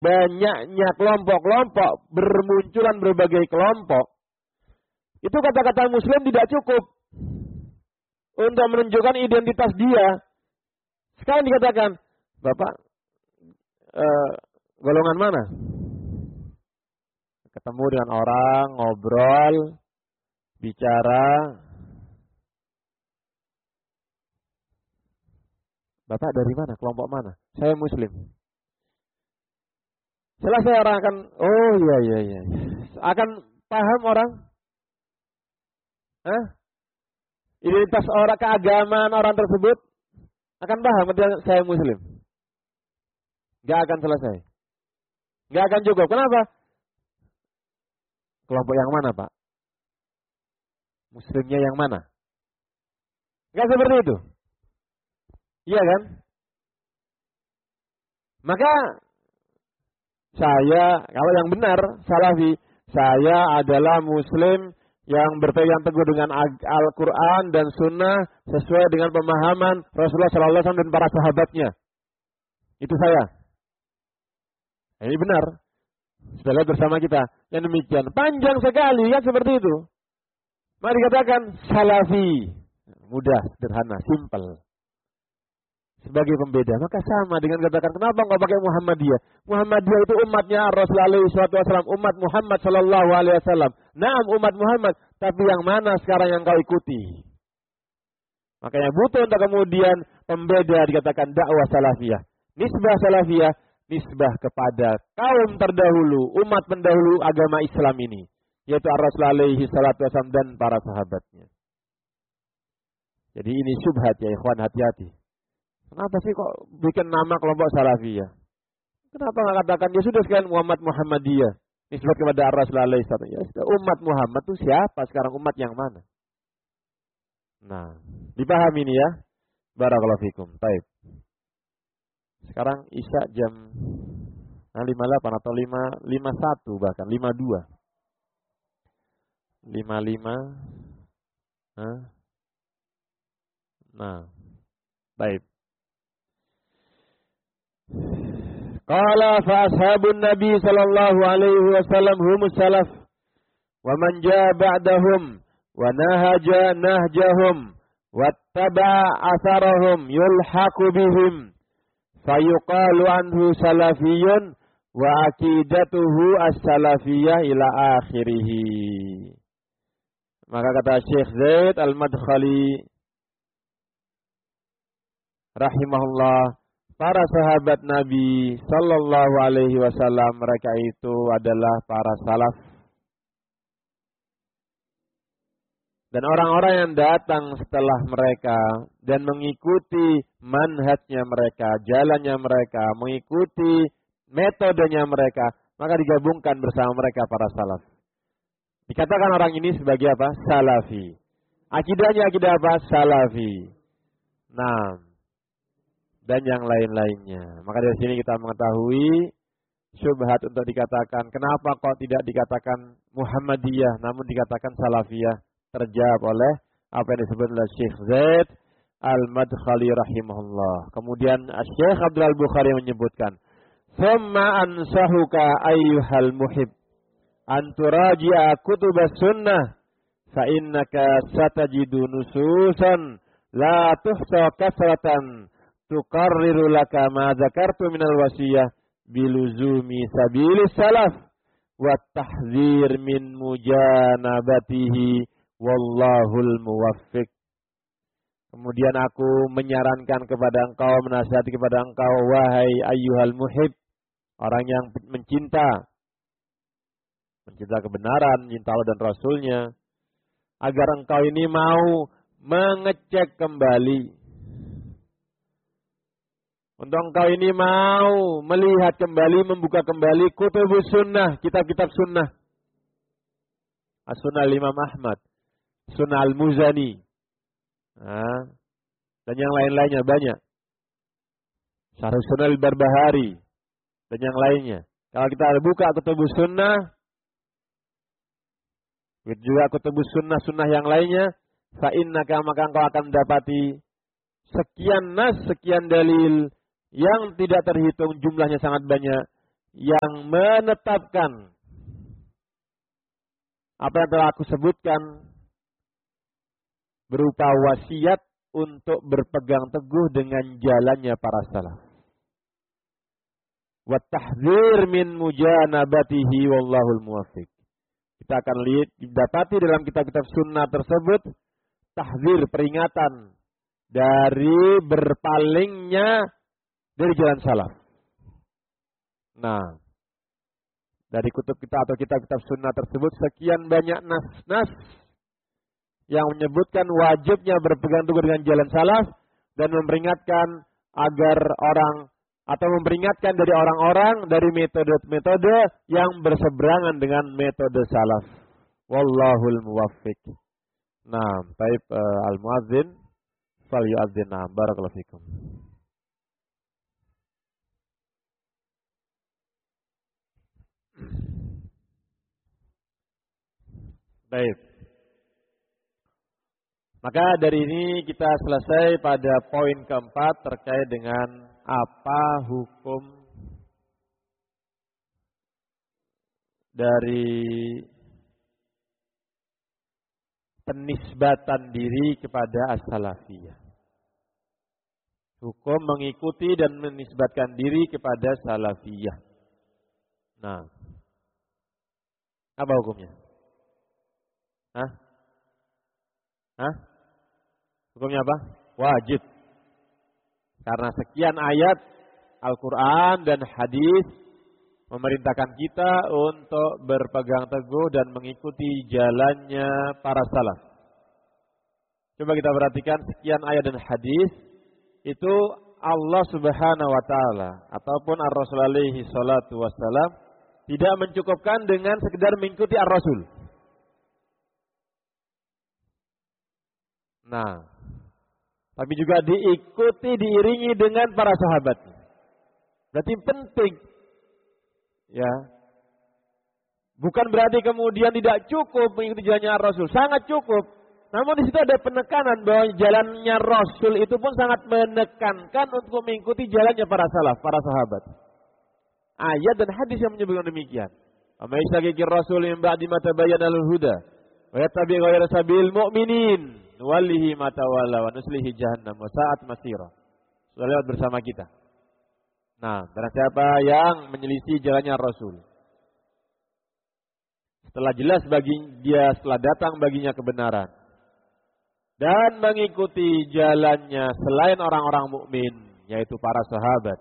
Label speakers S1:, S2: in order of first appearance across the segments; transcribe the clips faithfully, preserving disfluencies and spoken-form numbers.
S1: banyaknya kelompok-kelompok, bermunculan berbagai kelompok, itu kata-kata muslim tidak cukup untuk menunjukkan identitas dia. Sekarang dikatakan, Bapak eh, golongan mana? Ketemu dengan orang, ngobrol, bicara. Bapak dari mana? Kelompok mana? Saya muslim. Selesai orang akan, oh iya iya iya. Akan paham orang? Hah? Identitas orang, keagamaan orang tersebut akan paham ketika saya muslim. Gak akan selesai. Gak akan cukup. Kenapa? Kelompok yang mana, Pak? Muslimnya yang mana? Gak seperti itu. Iya kan? Maka saya, kalau yang benar, salafi, saya adalah muslim yang berpegang teguh dengan Al-Quran dan Sunnah sesuai dengan pemahaman Rasulullah shallallahu alaihi wasallam dan para sahabatnya. Itu saya. Ini benar. Sudah lihat bersama kita. Yang demikian. Panjang sekali kan seperti itu. Mari dikatakan salafi. Mudah, sederhana, simple. Sebagai pembeda. Maka sama dengan katakan, kenapa enggak pakai Muhammadiyah? Muhammadiyah itu umatnya Rasulullah alaihi wasallam. Umat Muhammad sallallahu alaihi wasallam. Naam, umat Muhammad. Tapi yang mana sekarang yang kau ikuti? Makanya butuh untuk kemudian pembeda dikatakan dakwah salafiyah. Nisbah salafiyah. Nisbah kepada kaum terdahulu, umat pendahulu agama Islam ini, yaitu Rasulullah alaihi wasallam dan para sahabatnya. Jadi ini syubhat ya ikhwan, hati-hati. Kenapa sih kok bikin nama kelompok salafiyah? Kenapa nggak katakan ya sudah sekalian Muhammad Muhammadiyah, nisbah kepada Rasulullah alaihi wasallam. Ya sudah, umat Muhammad itu siapa sekarang, umat yang mana? Nah, dipahami ini ya. Barakallahu fikum. Baik. Sekarang Isya jam nah, lima delapan atau lima lima satu bahkan lima dua. lima lima. Nah. Nah. Baik. Qala fa ashabun Nabi sallallahu alaihi wasallam humus salaf wa man jaa ba'dahum wa nahaja nahjahum wattaba atharahum yulhaqu bihim fayuqalu anhu salafiyun wa aqidatuhu as-salafiyah ila akhirih. Maka kata Syekh Zaid Al-Madkhali rahimahullah, para sahabat Nabi sallallahu alaihi wasallam mereka itu adalah para salaf. Dan orang-orang yang datang setelah mereka dan mengikuti manhajnya mereka, jalannya mereka, mengikuti metodenya mereka, maka digabungkan bersama mereka para salaf. Dikatakan orang ini sebagai apa? Salafi. Akidahnya akidah apa? Salafi. Nah, dan yang lain-lainnya. Maka dari sini kita mengetahui syubhat untuk dikatakan kenapa kok tidak dikatakan Muhammadiyah namun dikatakan Salafiyah. Terjawab oleh apa yang disebut oleh Syekh Zaid Al-Madkhali rahimahullah. Kemudian Syekh Abdul Al-Bukhari menyebutkan, "Tsumma ansahuka ayyuhal muhib an turaji'a kutubas sunnah fa innaka satajidu nususan la tuhsa kasratan tuqarriru laka ma dzakartu minal wasiyah biluzumi sabilis salaf wa tahdzir min mujanabatihi wallahul muwaffiq." Kemudian aku menyarankan kepada engkau, menasihati kepada engkau, wahai ayyuhal muhib, orang yang mencinta, mencinta kebenaran, mencinta Allah dan Rasulnya, agar engkau ini mau mengecek kembali. Untuk engkau ini mau melihat kembali, membuka kembali kutubus sunnah, kitab-kitab sunnah. As-Sunnah Imam Ahmad, Sunnah Al-Muzani, nah, dan yang lain-lainnya banyak. Syarh Sunnah Al-Barbahari dan yang lainnya. Kalau kita buka kutubus sunnah, juga kutubus sunnah-sunnah yang lainnya, fa innaka maka engkau akan mendapati sekian nas, sekian dalil yang tidak terhitung jumlahnya sangat banyak yang menetapkan apa yang telah aku sebutkan berupa wasiat untuk berpegang teguh dengan jalannya para salaf. Wa tahdzir min mujanabatihi wallahul muwaffiq. Kita akan lihat didapati dalam kitab-kitab sunnah tersebut tahdzir, peringatan dari berpalingnya dari jalan salaf. Nah, dari kutub kita atau kitab-kitab sunnah tersebut sekian banyak nas-nas yang menyebutkan wajibnya berpegang teguh dengan jalan salaf dan memperingatkan agar orang atau memperingatkan dari orang-orang dari metode-metode yang berseberangan dengan metode salaf. Wallahul muwaffiq. Nah, taib uh, al-muadzin fal yu'adzin. Barakallahu fikum. Baik. Maka dari ini kita selesai pada poin keempat terkait dengan apa hukum dari penisbatan diri kepada as-salafiyah. Hukum mengikuti dan menisbatkan diri kepada salafiyah. Nah, apa hukumnya? Hah? Hah? Hukumnya apa? Wajib. Karena sekian ayat Al-Quran dan hadis memerintahkan kita untuk berpegang teguh dan mengikuti jalannya para salaf. Coba kita perhatikan sekian ayat dan hadis itu Allah Subhanahu wa taala ataupun Ar-Rasul alaihi salatu wassalam tidak mencukupkan dengan sekedar mengikuti Ar-Rasul. Nah, tapi juga diikuti, diiringi dengan para sahabat. Berarti penting. Ya. Bukan berarti kemudian tidak cukup mengikuti jalannya Rasul. Sangat cukup. Namun di situ ada penekanan bahwa jalannya Rasul itu pun sangat menekankan untuk mengikuti jalannya para salaf, para sahabat. Ayat dan hadis yang menyebutkan demikian. Wa may yashaqiqir rasul min ba'di ma tabayyana lahul huda wa yattabi' ghayra sabilil mu'minin nuwallihi ma tawalla wa nuslihi jahannam wa sa'at masira. Sudah lewat bersama kita. Nah, barang siapa yang menyelisih jalannya Rasul, setelah jelas bagi dia, setelah datang baginya kebenaran, dan mengikuti jalannya selain orang-orang mukmin, yaitu para sahabat,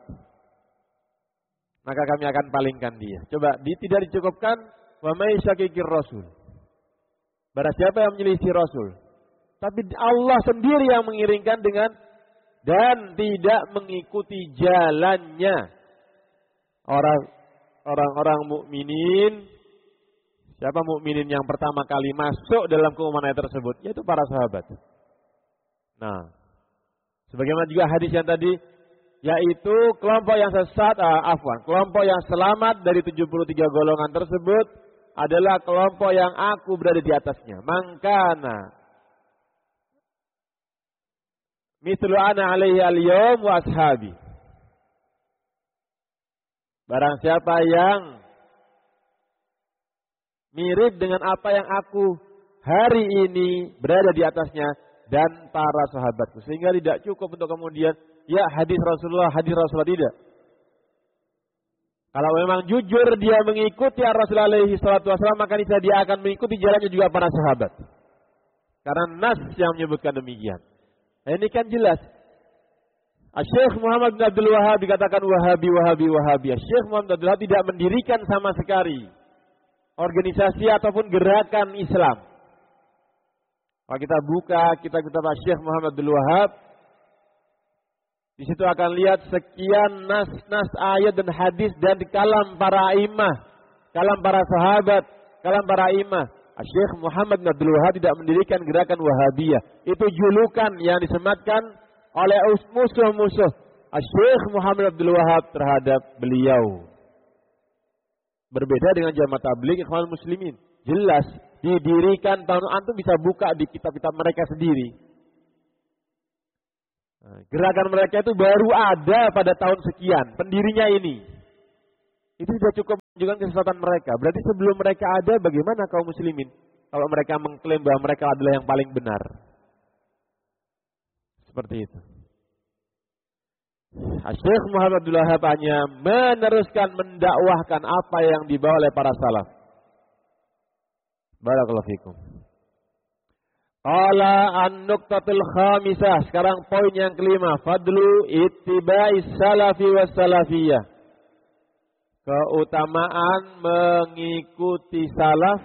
S1: maka kami akan palingkan dia. Coba, di, tidak dicukupkan wa may syaqiqir rasul. Barang siapa yang menyelisih Rasul, tapi Allah sendiri yang mengiringkan dengan dan tidak mengikuti jalannya orang orang-orang mukminin. Siapa mukminin yang pertama kali masuk dalam keumuman ayat tersebut? Yaitu para sahabat. Nah, sebagaimana juga hadis yang tadi, yaitu kelompok yang sesat, ah, afwan, kelompok yang selamat dari tujuh puluh tiga golongan tersebut adalah kelompok yang aku berada di atasnya. Mangkana mithlu ana alaihi al-yawm wa ashabi. Barang siapa yang mirip dengan apa yang aku hari ini berada di atasnya dan para sahabatku. Sehingga tidak cukup untuk kemudian ya hadis Rasulullah, hadis Rasulullah, tidak. Kalau memang jujur dia mengikuti Rasulullah alaihi salatu wasallam, maka dia akan mengikuti jalannya juga para sahabat. Karena nas yang menyebutkan demikian. Nah, ini kan jelas. Syekh Muhammad bin Abdul Wahhab dikatakan Wahabi, Wahabi, Wahabi. Syekh Muhammad bin Abdul Wahhab tidak mendirikan sama sekali organisasi ataupun gerakan Islam. Kalau kita buka kitab-kitab Syekh Muhammad bin Abdul Wahhab, di situ akan lihat sekian nas-nas ayat dan hadis dan di kalam para imam, kalam para sahabat, kalam para imam. Syekh Muhammad bin Abdul Wahhab tidak mendirikan gerakan Wahabiyah. Itu julukan yang disematkan oleh musuh-musuh Syekh Muhammad bin Abdul Wahhab terhadap beliau. Berbeda dengan Jamaah Tabligh Ikhwanul Muslimin. Jelas didirikan tahun antum bisa buka di kitab-kitab mereka sendiri. Gerakan mereka itu baru ada pada tahun sekian, pendirinya ini. Itu sudah cukup menunjukkan kesesatan mereka. Berarti sebelum mereka ada, bagaimana kaum muslimin? Kalau mereka mengklaim bahwa mereka adalah yang paling benar. Seperti itu. Syekh Muhammad Abdul Wahhab hanya meneruskan mendakwahkan apa yang dibawa oleh para salaf. Barakallahu fikum. Qala an-nuqtatul khamisah. Sekarang poin yang kelima. Fadlu ittiba'is salafi was salafiyah. Keutamaan mengikuti salaf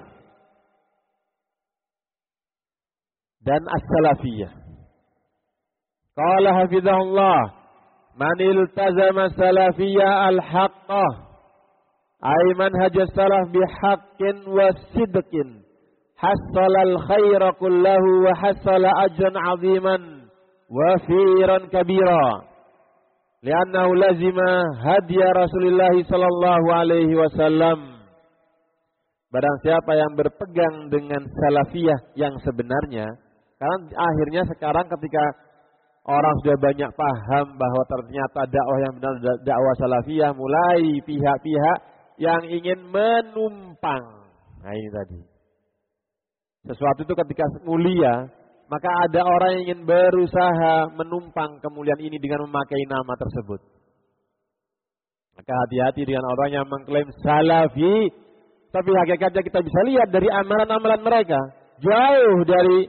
S1: dan as-salafiyah. Qala hafizahullah. Man iltazama salafiyah al-haqqah. Ay manhaj salaf bihaqqin wa sidqin. Hassalal khaira kullahu wa hassala ajran aziman wa firan kabira li'annahu lazima hadiya Rasulullah sallallahu alaihi wasallam. Barang siapa yang berpegang dengan salafiyah yang sebenarnya, karena akhirnya sekarang ketika orang sudah banyak paham bahwa ternyata dakwah yang benar dakwah salafiyah, mulai pihak-pihak yang ingin menumpang. Nah ini tadi. Sesuatu itu ketika mulia, maka ada orang yang ingin berusaha menumpang kemuliaan ini dengan memakai nama tersebut. Maka hati-hati dengan orang yang mengklaim salafi, tapi hakikatnya kita bisa lihat dari amalan-amalan mereka jauh dari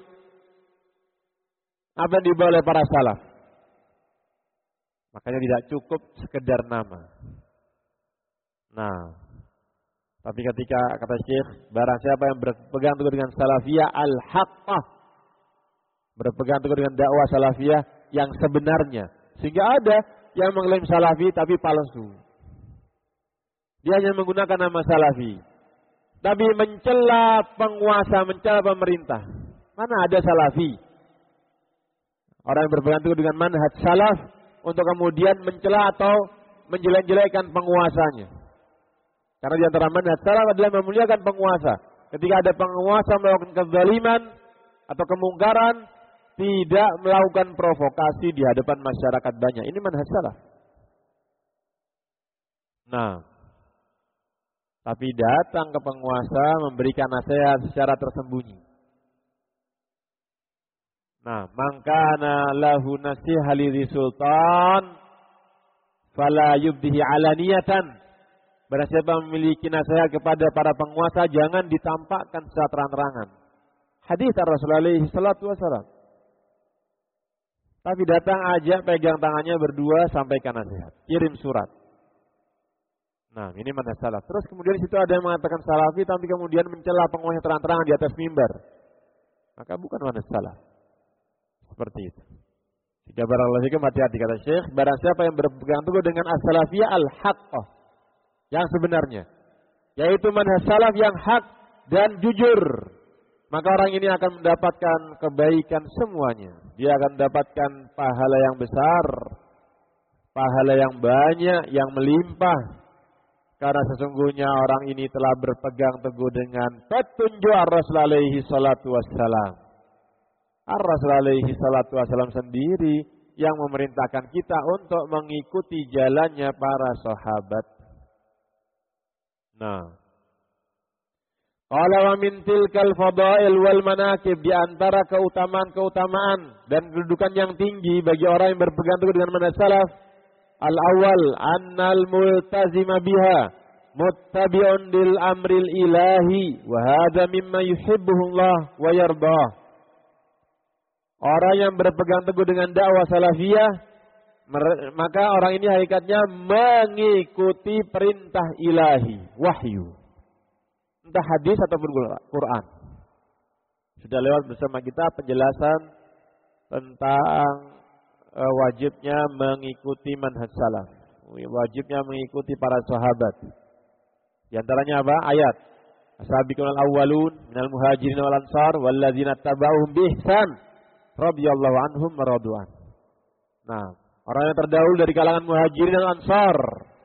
S1: apa yang dibawa oleh para salaf. Makanya tidak cukup sekedar nama. Nah, tapi ketika kata Syekh, barang siapa yang berpegang teguh dengan salafiyah al-haqqah, berpegang teguh dengan dakwah salafiyah yang sebenarnya, sehingga ada yang mengklaim salafi tapi palsu. Dia hanya menggunakan nama salafi, tapi mencela penguasa, mencela pemerintah. Mana ada salafi? Orang yang berpegang teguh dengan manhaj salaf untuk kemudian mencela atau menjelek-jelekkan penguasanya. Karena di antara manhaj salaf adalah memuliakan penguasa. Ketika ada penguasa melakukan kezaliman atau kemungkaran, tidak melakukan provokasi di hadapan masyarakat banyak. Ini manhaj salaf. Nah, tapi datang ke penguasa memberikan nasihat secara tersembunyi. Nah, mangkana lahu nasiha li sultan fala yubdihi alaniyatan. Barang siapa memiliki nasihat kepada para penguasa, jangan ditampakkan secara terang-terangan. Hadis Rasulullah alaihi salatu wasallam. Tapi datang aja, pegang tangannya berdua, sampaikan nasihat, kirim surat. Nah, ini mana salaf. Terus kemudian di situ ada yang mengatakan salafi, tapi kemudian mencela penguasa terang-terangan di atas mimbar. Maka bukan mana salaf. Seperti itu. Jika barangkali fikum, hati-hati kata Syekh, barang siapa yang berpegang teguh dengan as-salafiyah al-haqqah, yang sebenarnya, yaitu manhaj salaf yang hak dan jujur, maka orang ini akan mendapatkan kebaikan semuanya. Dia akan mendapatkan pahala yang besar, pahala yang banyak, yang melimpah, karena sesungguhnya orang ini telah berpegang teguh dengan petunjuk Ar-Rasul alaihi salatu wassalam. Ar-Rasul alaihi salatu wassalam sendiri yang memerintahkan kita untuk mengikuti jalannya para sahabat. Nah, qala wa min tilkal fadail wal manaqib, di antara keutamaan-keutamaan dan kedudukan yang tinggi bagi orang yang berpegang teguh dengan manhaj salaf, al-awwal annal multazima biha muttabi'un lil amril ilahi wa hadha mimma yuhibbuhu Allah wa yardah. Orang yang berpegang teguh dengan dakwah salafiyah, maka orang ini hakikatnya mengikuti perintah ilahi, wahyu. Entah hadis ataupun Quran. Sudah lewat bersama kita penjelasan tentang e, wajibnya mengikuti manhaj salaf. Wajibnya mengikuti para sahabat. Di antaranya apa? Ayat. As-sabiqunal awwalun minal muhajirin wal ansar walladzina tabauhum bi ihsan radhiyallahu anhum wa radu'an. Nah, orang yang terdahulu dari kalangan muhajirin dan ansar.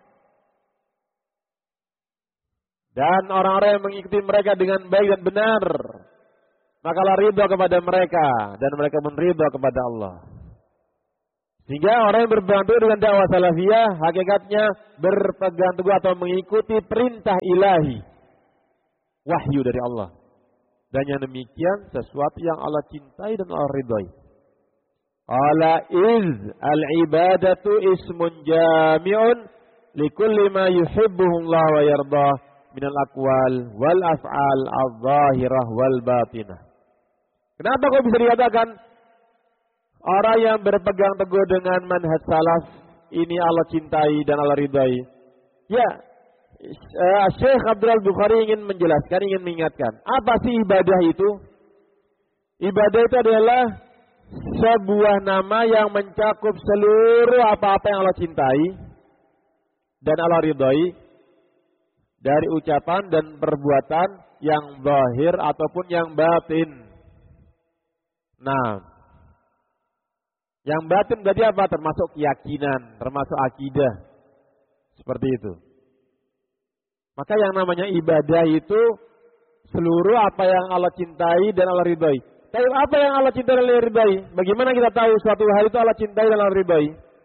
S1: Dan orang-orang yang mengikuti mereka dengan baik dan benar. Makalah ridha kepada mereka. Dan mereka pun ridha kepada Allah. Sehingga orang yang berpegang teguh dengan dakwah salafiyah hakikatnya berpegang teguh atau mengikuti perintah ilahi, wahyu dari Allah. Dan yang demikian sesuatu yang Allah cintai dan Allah ridhai. Ala iz al-ibadatu ismun jami'un likulli ma yuhibbuhu Allah wa yardah minal aqwal wal af'al adh-dhahirah wal batinah. Kenapa kok bisa dikatakan orang yang berpegang teguh dengan manhaj salaf ini Allah cintai dan Allah ridhai? Ya, Syekh Abdul Bukhari ingin menjelaskan, ingin mengingatkan, apa sih ibadah itu? Ibadah itu adalah sebuah nama yang mencakup seluruh apa-apa yang Allah cintai dan Allah ridhai dari ucapan dan perbuatan yang zahir ataupun yang batin. Nah, yang batin berarti apa? Termasuk keyakinan, termasuk akidah. Seperti itu. Maka yang namanya ibadah itu seluruh apa yang Allah cintai dan Allah ridhai. Tapi apa yang Allah cintai dan Allah ridhai? Bagaimana kita tahu suatu hal itu Allah cintai dan Allah ridhai?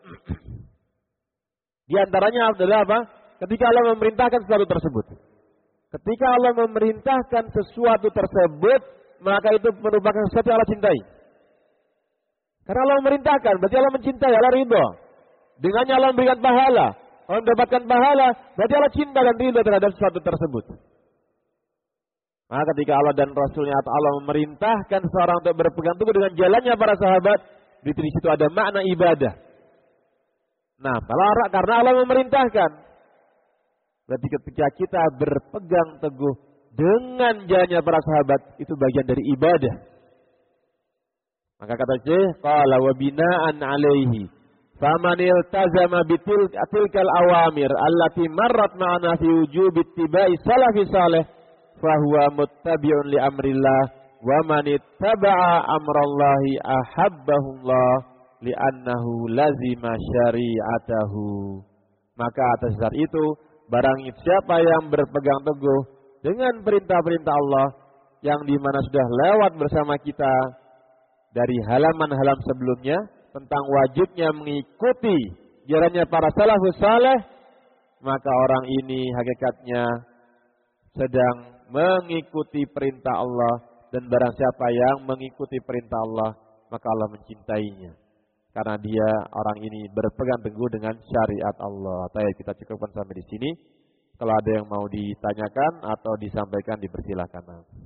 S1: Di antaranya adalah apa? Ketika Allah memerintahkan sesuatu tersebut. Ketika Allah memerintahkan sesuatu tersebut, maka itu merupakan sesuatu yang Allah cintai. Karena Allah memerintahkan, berarti Allah mencintai, Allah ridho. Dengannya Allah memberikan pahala. Allah mendapatkan pahala, berarti Allah cinta dan ridho terhadap sesuatu tersebut. Maka ketika Allah dan Rasulnya atau Allah memerintahkan seorang untuk berpegang teguh dengan jalannya para sahabat, di situ ada makna ibadah. Nah, karena Allah memerintahkan, berarti ketika kita berpegang teguh dengan jalannya para sahabat, itu bagian dari ibadah. Maka kata Syekh, qala wa bina'an alaihi faman iltazama bitilkal awamir allati marrat ma'ana fi wujubi ittiba'i salafi salih fahuwa muttabi'un li amrillah wa man ittaba'a amrallahi ahabbahullah li'annahu lazima syari'atahu. Maka atas dasar itu, barang siapa yang berpegang teguh dengan perintah-perintah Allah yang dimana sudah lewat bersama kita dari halaman-halaman sebelumnya tentang wajibnya mengikuti jalannya para salafus saleh, maka orang ini hakikatnya sedang mengikuti perintah Allah, dan barang siapa yang mengikuti perintah Allah, maka Allah mencintainya. Karena dia orang ini berpegang teguh dengan syariat Allah. Baik, kita cukupkan sampai di sini. Kalau ada yang mau ditanyakan atau disampaikan, dipersilakan.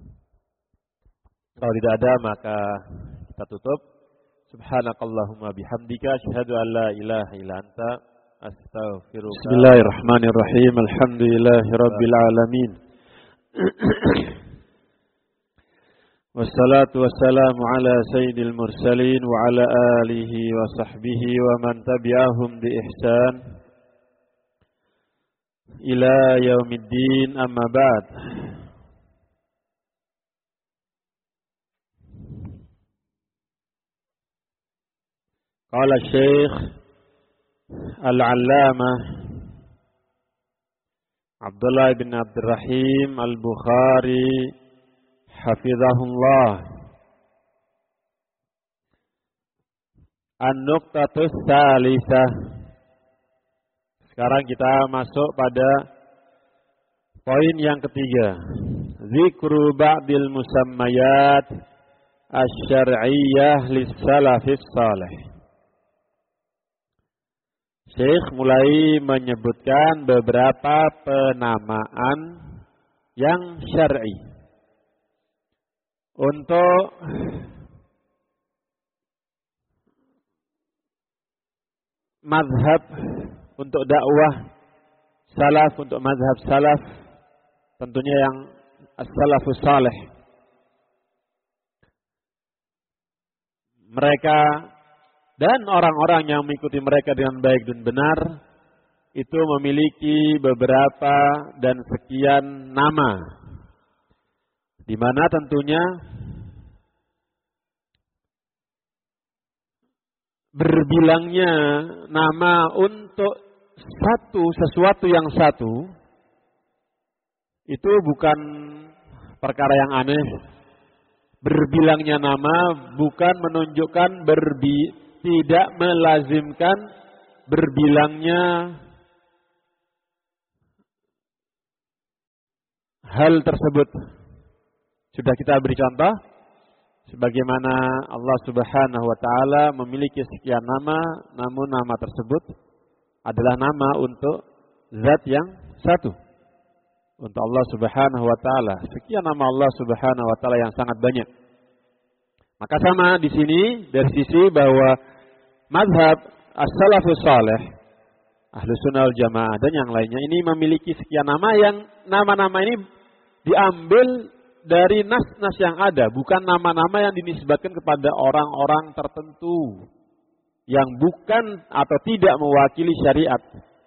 S1: Kalau tidak ada, maka kita tutup. Subhanakallahumma bihamdika asyhadu an la ilaha illa anta astaghfiruka. Bismillahirrahmanirrahim. Alhamdulillahirabbil alamin. Wassalatu wassalamu ala sayyidil mursalin wa ala alihi wa sahbihi wa man tabi'ahum bi ihsan ila yaumiddin, amma ba'd. Qala Syekh Al-Allamah Abdullah bin Abdurrahim Al-Bukhari hafizahullah, an-nuqtatus tsalisah. Sekarang kita masuk pada poin yang ketiga, zikru ba'dil musammayat asy-syar'iyyah lis-salafis salih. Syekh mulai menyebutkan beberapa penamaan yang syar'i untuk mazhab, untuk dakwah salaf, untuk mazhab salaf, tentunya yang as-salafus salih. Mereka dan orang-orang yang mengikuti mereka dengan baik dan benar itu memiliki beberapa dan sekian nama, di mana tentunya berbilangnya nama untuk satu sesuatu yang satu itu bukan perkara yang aneh. Berbilangnya nama bukan menunjukkan berbi, tidak melazimkan berbilangnya hal tersebut. Sudah kita beri contoh sebagaimana Allah Subhanahu wa taala memiliki sekian nama, namun nama tersebut adalah nama untuk zat yang satu. Untuk Allah Subhanahu wa taala, sekian nama Allah Subhanahu wa taala yang sangat banyak. Maka sama di sini dari sisi bahwa mazhab as-salafus salih, Ahlus Sunnah wal Jamaah dan yang lainnya ini memiliki sekian nama yang nama-nama ini diambil dari nas-nas yang ada, bukan nama-nama yang dinisbatkan kepada orang-orang tertentu yang bukan atau tidak mewakili syariat.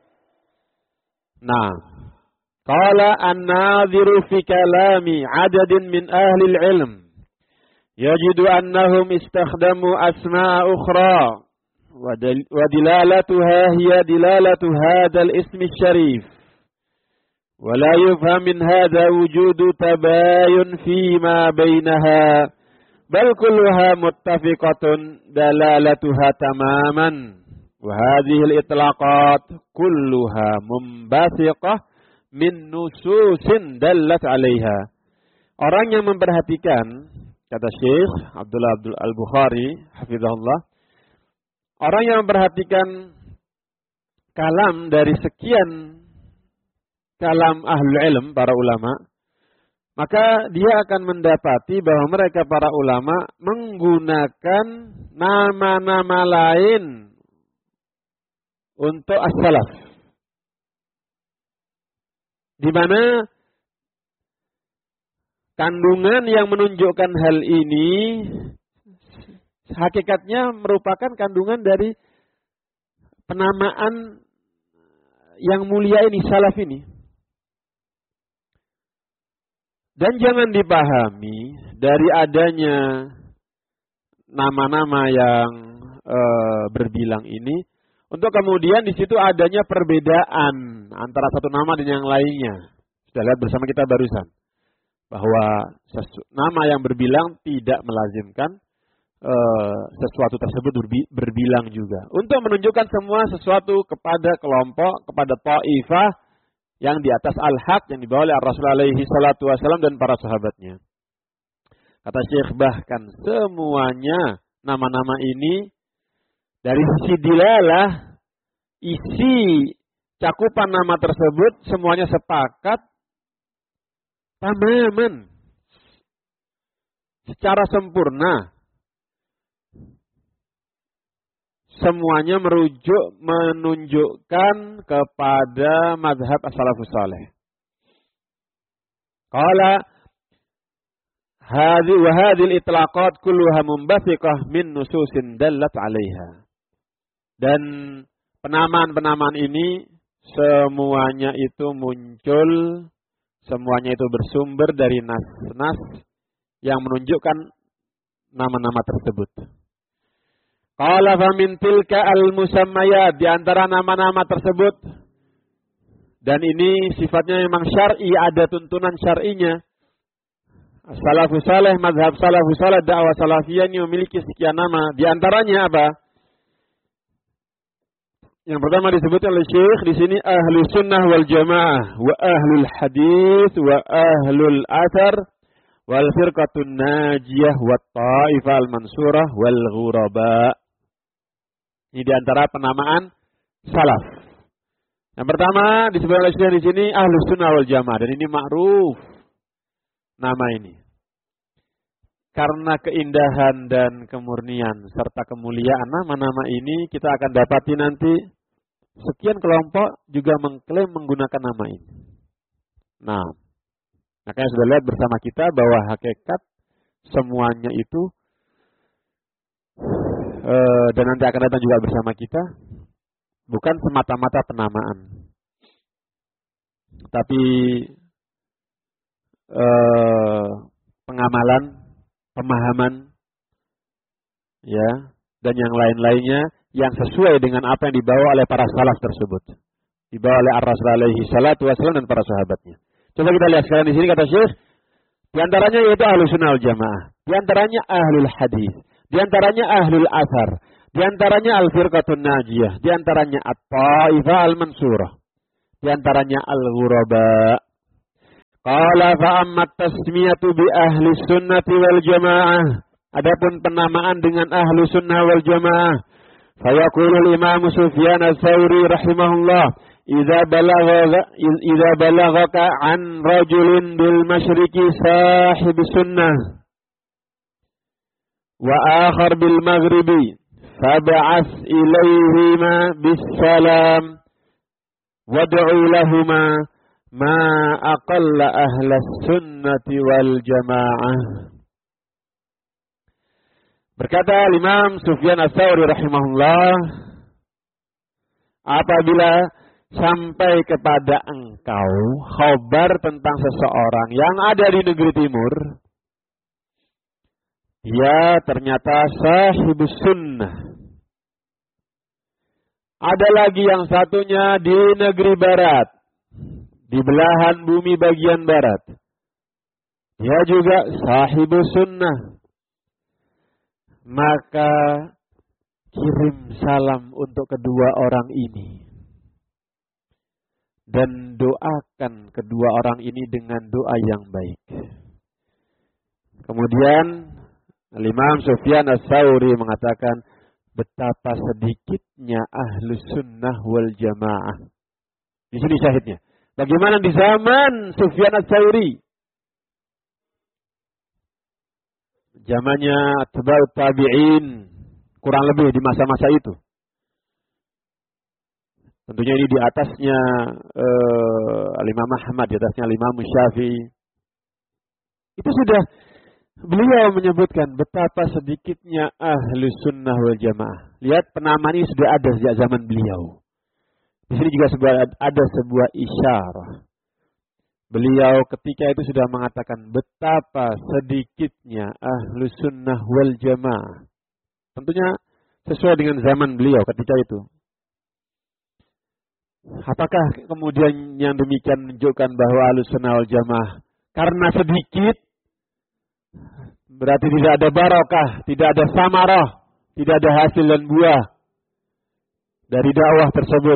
S1: Nah, qala an-nadhiru fi kalami 'adadin min ahli al-'ilm yajidu annahum istakhdamu asma'a ukhra wa dilalatuha hiya dilalatu hadzal ismi syarif wa la yufham min hadza wujudu tabayun fi ma bainaha bal kulluha muttafiqatun dalalatuha tamaman wa hadhihi al-itlaqat kulluha mumbasiqah min nususin dallat 'alaiha. Orang yang memperhatikan, kata Syekh Abdullah Abdul Al-Bukhari hafizahullah, orang yang memperhatikan kalam dari sekian kalam ahlul ilm, para ulama, maka dia akan mendapati bahwa mereka para ulama menggunakan nama-nama lain untuk as-salaf, di mana kandungan yang menunjukkan hal ini hakikatnya merupakan kandungan dari penamaan yang mulia ini, salaf ini. Dan jangan dipahami dari adanya nama-nama yang e, berbilang ini untuk kemudian di situ adanya perbedaan antara satu nama dan yang lainnya. Sudah lihat bersama kita barusan bahwa sesu, nama yang berbilang tidak melazimkan e, sesuatu tersebut berbi, berbilang juga. Untuk menunjukkan semua sesuatu kepada kelompok, kepada ta'ifah yang di atas al-haq yang dibawa oleh Rasulullah alaihi salatu wasallam dan para sahabatnya. Kata Syekh, bahkan semuanya nama-nama ini dari sisi dilalah, isi cakupan nama tersebut semuanya sepakat tamaman, secara sempurna. Semuanya merujuk, menunjukkan kepada mazhab as-salafus salih. Qala hadhi wa hadhil itlaqat kulluha mumbathiqah min nususin dallat 'alaiha. Dan penamaan-penamaan ini semuanya itu muncul, semuanya itu bersumber dari nas-nas yang menunjukkan nama-nama tersebut. Qala fa min tilka al-musammayat, di antara nama-nama tersebut, dan ini sifatnya memang syar'i, ada tuntunan syar'inya. Salafus salih, mazhab salafus salih, dakwah salafiyah ini memiliki sekian nama. Di antaranya apa? Yang pertama disebutkan oleh Syekh di sini Ahlus Sunnah wal Jamaah wa Ahlul Hadis wa Ahlul Athar wal Firqatun Najiyah wa Ta'ifah al-Mansurah wal Ghuraba. Ini di antara penamaan salaf. Yang pertama disebutkan oleh Syekh di sini Ahlus Sunnah wal Jamaah, dan ini ma'ruf nama ini. Karena keindahan dan kemurnian serta kemuliaan nama-nama ini, kita akan dapati nanti sekian kelompok juga mengklaim menggunakan nama ini. Nah, makanya sudah lihat bersama kita bahwa hakikat semuanya itu e, dan nanti akan datang juga bersama kita bukan semata-mata penamaan, tapi e, pengamalan, pemahaman, ya, dan yang lain-lainnya yang sesuai dengan apa yang dibawa oleh para salaf tersebut, dibawa oleh Ar-Rasul alaihi salatu wasallam dan para sahabatnya. Coba kita lihat sekarang di sini kata Syekh, di antaranya yaitu Ahlus Sunnah wal Jamaah, di antaranya Ahlul Hadis, di antaranya Ahlul Athar, Di antaranya al-firqatun najiyah, di antaranya at-taifah al-mansurah, di antaranya al-ghuraba. Qala fa amma tasmiyatu bi ahli sunnati wal jamaah. Adapun penamaan dengan ahlu sunnah wal jamaah, fa yaqulu al-imam Sufyan ats-Tsauri rahimahullah, idza balagha idza balaghaka an rajulin bil masyriqi sahib sunnah wa akhar bil maghribi fab'ats ilayhima bis salam wad'u lahumā ma aqalla ahlas sunnati wal jamaah. Berkata Imam Sufyan ats-Tsauri rahimahullah, apabila sampai kepada engkau khabar tentang seseorang yang ada di negeri timur, dia ternyata sahibus sunnah. Ada lagi yang satunya di negeri barat, di belahan bumi bagian barat. Dia juga sahibus sunnah. Maka kirim salam untuk kedua orang ini. Dan doakan kedua orang ini dengan doa yang baik. Kemudian Imam Sufyan ats-Tsauri mengatakan, betapa sedikitnya ahlu sunnah wal jamaah. Di sini syahidnya. Bagaimana di zaman Sufyan ats-Tsauri? Zamannya atba'ut tabi'in, kurang lebih di masa-masa itu. Tentunya ini di atasnya uh, Al-Imam Ahmad, di atasnya Al-Imam Syafi'i. Itu sudah beliau menyebutkan betapa sedikitnya ahlu sunnah wal jamaah. Lihat, penamaan ini sudah ada sejak zaman beliau. Di sini juga sebuah, ada sebuah isyarah. Beliau ketika itu sudah mengatakan betapa sedikitnya ahlu sunnah wal jamaah. Tentunya sesuai dengan zaman beliau ketika itu. Apakah kemudian yang demikian menunjukkan bahwa ahlu sunnah wal jamaah karena sedikit berarti tidak ada barokah, tidak ada samarah, tidak ada hasil dan buah dari dakwah tersebut?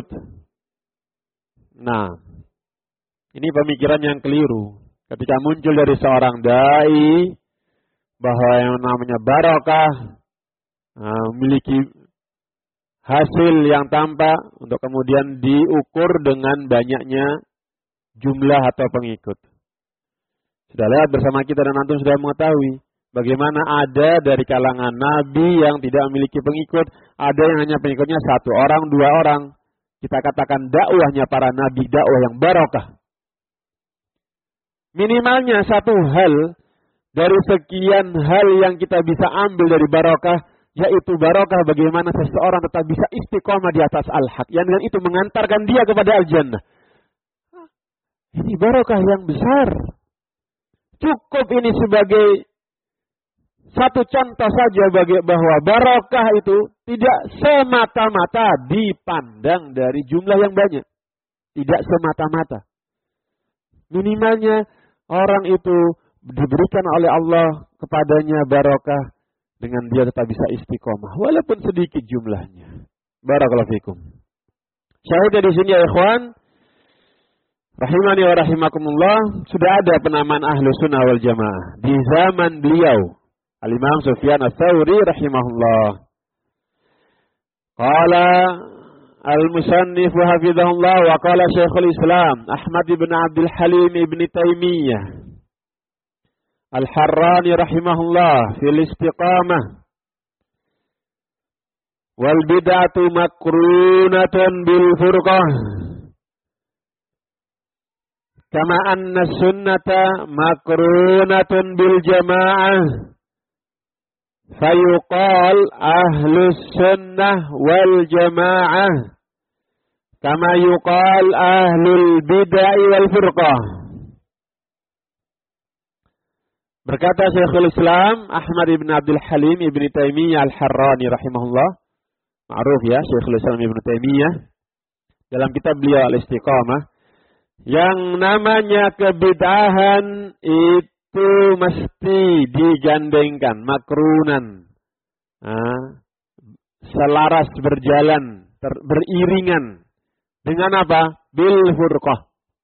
S1: Nah, ini pemikiran yang keliru. Ketika muncul dari seorang dai bahwa yang namanya barokah, nah, memiliki hasil yang tampak untuk kemudian diukur dengan banyaknya jumlah atau pengikut. Sudah lihat bersama kita dan antum sudah mengetahui bagaimana ada dari kalangan nabi yang tidak memiliki pengikut, ada yang hanya pengikutnya satu orang, dua orang. Kita katakan dakwahnya para nabi dakwah yang barokah. Minimalnya satu hal dari sekian hal yang kita bisa ambil dari barokah, yaitu barokah bagaimana seseorang tetap bisa istiqomah di atas al-haq, yang dengan itu mengantarkan dia kepada al-jannah. Ini barokah yang besar. Cukup ini sebagai satu contoh saja bagi bahwa barokah itu tidak semata-mata dipandang dari jumlah yang banyak. Tidak semata-mata. Minimalnya orang itu diberikan oleh Allah kepadanya barokah dengan dia tetap bisa istiqomah walaupun sedikit jumlahnya. Barakallahu fikum. Syahidnya di sini ya ikhwan, rahimani wa rahimakumullah, sudah ada penamaan ahlu sunnah wal jamaah di zaman beliau Al-Imam Sufyan ats-Tsauri rahimahullah. Qala al-musannif hafizahullah wa qala Syekhul Islam Ahmad ibn Abdul Halim ibn Taimiyah Al-Harrani rahimahullah fil istiqamah wal bid'atu makrunatun bil furqah kama anna sunnata makrunatun bil jamaah fayuqal ahlus sunnah wal jamaah kama yuqal ahlul bid'ah wal furqah. Berkata Syekhul Islam Ahmad ibn Abdul Halim ibn Taimiyah Al-Harrani rahimahullah, ma'ruf ya Syekhul Islam ibn Taimiyah, dalam kitab beliau Al-Istiqamah, yang namanya kebid'ahan itu mesti digandengkan, makrunan. Nah, selaras berjalan, ter, beriringan. Dengan apa? Bil furqah.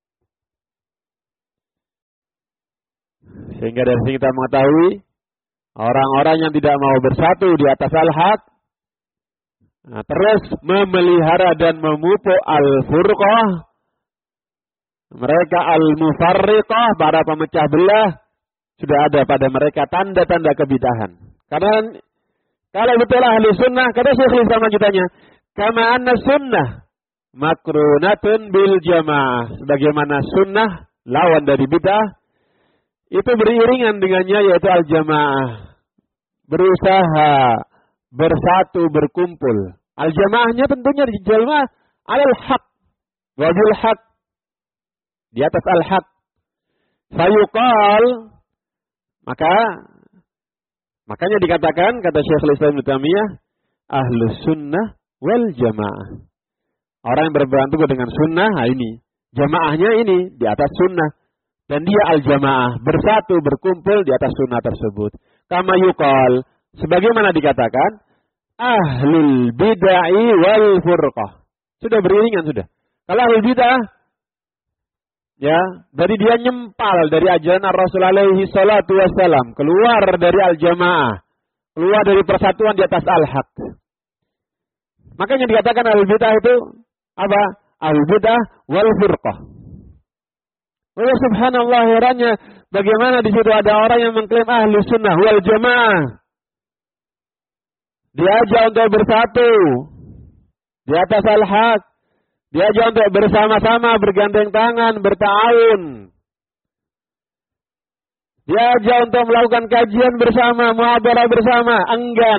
S1: Sehingga dari sini kita mengetahui orang-orang yang tidak mau bersatu di atas al-haq, nah, terus memelihara dan memupuk al-furqah, mereka al-mufarriqah, para pemecah belah, sudah ada pada mereka tanda-tanda kebidahan. Karena kalau betul ahli sunnah, kata Syekhul Islam lanjutannya, kama anna sunnah makrunatun bil jamaah. Sebagaimana sunnah, lawan dari bid'ah, itu beriringan dengannya yaitu al-jamaah. Berusaha, bersatu, berkumpul. Al-jamaahnya tentunya di jamaah al-haq. Wabil haq. Di atas al-haq. Fayuqal. Maka, makanya dikatakan, kata Syekhul Islam Ibnu Taimiyah, ahlus sunnah wal jamaah. Orang yang berpegang teguh dengan sunnah, nah ini. Jamaahnya ini, di atas sunnah. Dan dia al-jamaah, bersatu, berkumpul di atas sunnah tersebut. Kama yuqal, sebagaimana dikatakan, ahlul bid'ah wal furqah. Sudah beriringan sudah. Kalau ahlul bid'ah, ya, dari dia nyempal dari ajaran Rasul alaihi salatu wassalam, keluar dari al-jamaah, keluar dari persatuan di atas al-haq. Makanya dikatakan ahlul bid'ah itu apa? Ahlul bid'ah wal furqah. Oh subhanallah, herannya bagaimana di situ ada orang yang mengklaim ahli sunnah wal jamaah. Diajak untuk bersatu di atas al-haq. Diajak untuk bersama-sama, bergandeng tangan, berta'awun. Diajak untuk melakukan kajian bersama, muhadarah bersama, enggan.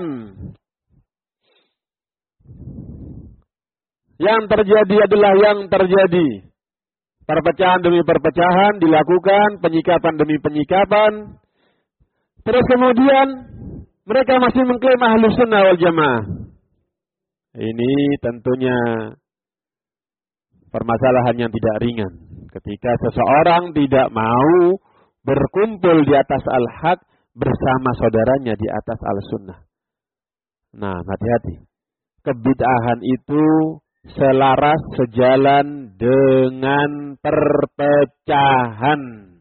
S1: Yang terjadi adalah yang terjadi. Perpecahan demi perpecahan dilakukan, penyikapan demi penyikapan. Terus kemudian mereka masih mengklaim ahlus sunnah wal jamaah. Ini tentunya permasalahan yang tidak ringan. Ketika seseorang tidak mau berkumpul di atas al-haq bersama saudaranya di atas al-sunnah. Nah, hati-hati. Kebid'ahan itu selaras sejalan dengan perpecahan.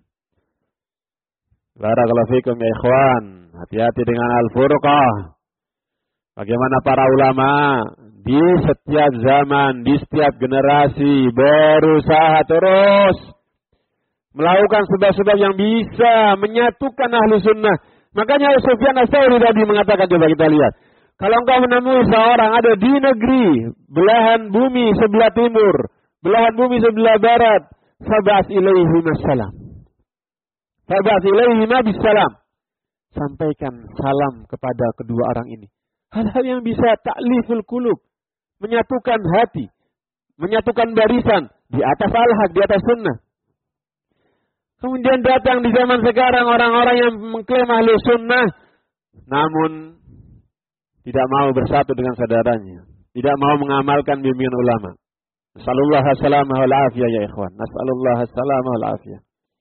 S1: Barakallahu fikum ya ikhwan. Hati-hati dengan al-furqah. Bagaimana para ulama di setiap zaman, di setiap generasi berusaha terus melakukan sebab-sebab yang bisa menyatukan ahlu sunnah. Makanya Sufyan Ats-Tsauri tadi mengatakan, coba kita lihat. Kalau engkau menemui seorang ada di negeri, belahan bumi sebelah timur, belahan bumi sebelah barat, fab'ats ilaihi assalam. Fab'ats ilaihi bissalam. Sampaikan salam kepada kedua orang ini. Hal-hal yang bisa ta'liful qulub, menyatukan hati, menyatukan barisan di atas al-haq, di atas sunnah. Kemudian datang di zaman sekarang orang-orang yang mengklaim ahli sunnah, namun tidak mau bersatu dengan saudaranya, tidak mau mengamalkan bimbingan ulama. Nasallallahu as-salamah wal afiyah ya ikhwan. Nasallallahu as-salamah wal afiyah.